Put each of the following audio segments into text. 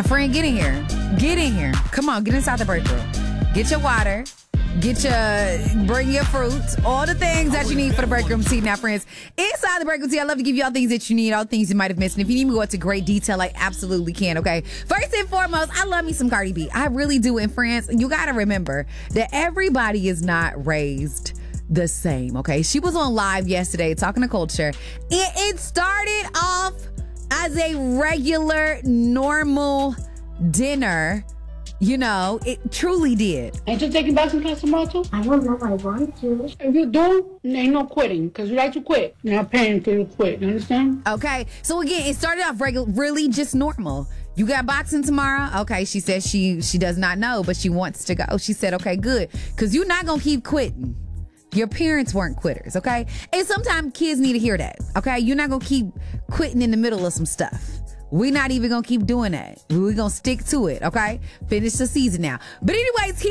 Friend, get in here. Get in here. Come on, get inside the break room. Get your water. Bring your fruits, all the things that you need for the break room tea. Now, friends, inside the break room tea, I love to give you all things that you need, all things you might have missed. And if you need me to go into great detail, I absolutely can, okay? First and foremost, I love me some Cardi B. I really do. And friends, you got to remember that everybody is not raised the same, okay? She was on live yesterday talking to Culture. It started off as a regular, normal dinner. You know, it truly did. Ain't you taking boxing class tomorrow, too? I don't know if I want to. If you do, ain't no quitting, because you like to quit. You're not paying until you quit, you understand? Okay, so again, it started off really just normal. You got boxing tomorrow? Okay, she says she does not know, but she wants to go. She said, okay, good, because you're not going to keep quitting. Your parents weren't quitters, okay? And sometimes kids need to hear that, okay? You're not going to keep quitting in the middle of some stuff. We're not even going to keep doing that. We're going to stick to it, okay? Finish the season now. But anyways,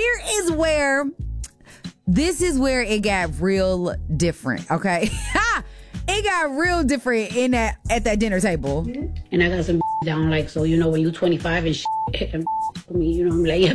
this is where it got real different, okay? It got real different at that dinner table. And I got some down, like, so, you know, when you 25 and and me, you know, I'm like,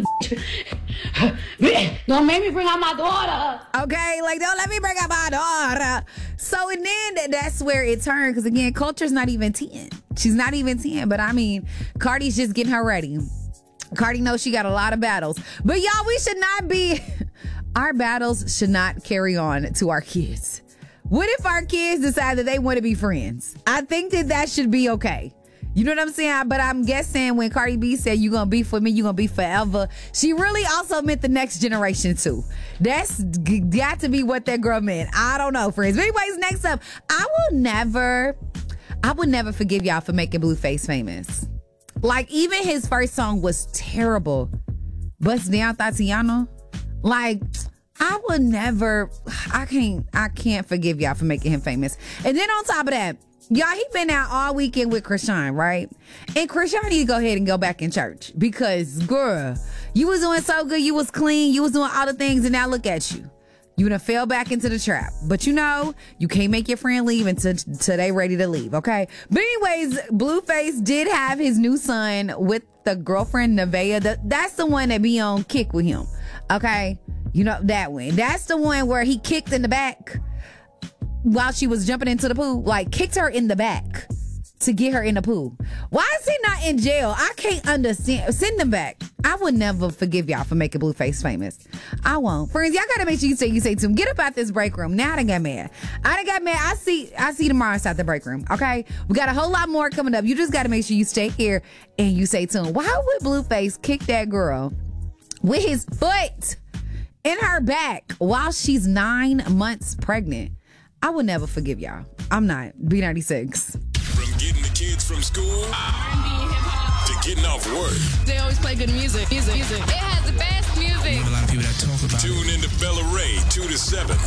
don't make me bring out my daughter. Okay, like, don't let me bring out my daughter. So, and then that's where it turned, because again, Culture's not even 10. She's not even 10, but I mean, Cardi's just getting her ready. Cardi knows she got a lot of battles. But y'all, our battles should not carry on to our kids. What if our kids decide that they want to be friends? I think that should be okay. You know what I'm saying? But I'm guessing when Cardi B said, you're going to beef with me, you're going to be forever, she really also meant the next generation too. That's got to be what that girl meant. I don't know, friends. But anyways, next up, I would never forgive y'all for making Blueface famous. Like, even his first song was terrible. Bust Down Tatiana. Like, I can't forgive y'all for making him famous. And then on top of that, y'all, he been out all weekend with Krishan, right? And Krishan need to go ahead and go back in church. Because, girl, you was doing so good. You was clean. You was doing all the things. And now look at you. You done fell back into the trap. But you know, you can't make your friend leave until they ready to leave, okay? But anyways, Blueface did have his new son with the girlfriend, Nevaeh. That's the one that be on Kick with him, okay? You know, that one. That's the one where he kicked in the back while she was jumping into the pool. Like, kicked her in the back to get her in the pool. Why is he not in jail? I can't understand. Send him back. I would never forgive y'all for making Blueface famous. I won't. Friends, y'all gotta make sure you say to him, get up out this break room. Now I done got mad. I see you tomorrow inside the break room, okay? We got a whole lot more coming up. You just gotta make sure you stay here and you say to him, why would Blueface kick that girl with his foot in her back while she's 9 months pregnant? I would never forgive y'all. I'm not. B96. From getting the kids from school to getting off work. They always play good music. It has the best music. A lot of people that talk about Tune in to Bella Ray 2 to 7.